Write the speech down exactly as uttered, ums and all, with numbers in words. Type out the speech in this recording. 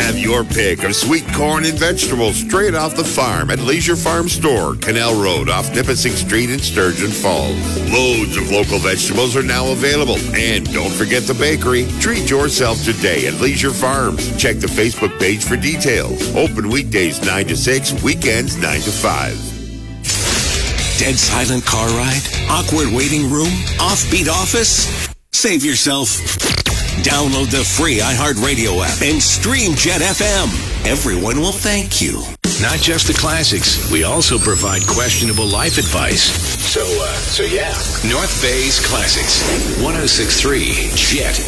Have your pick of sweet corn and vegetables straight off the farm at Leisure Farm Store, Canal Road off Nipissing Street in Sturgeon Falls. Loads of local vegetables are now available. And don't forget the bakery. Treat yourself today at Leisure Farms. Check the Facebook page for details. Open weekdays nine to six, weekends nine to five. Dead silent car ride? Awkward waiting room? Offbeat office? Save yourself. Download the free iHeartRadio app and stream Jet F M. Everyone will thank you. Not just the classics. We also provide questionable life advice. So, uh, so yeah. North Bay's Classics. one oh six point three Jet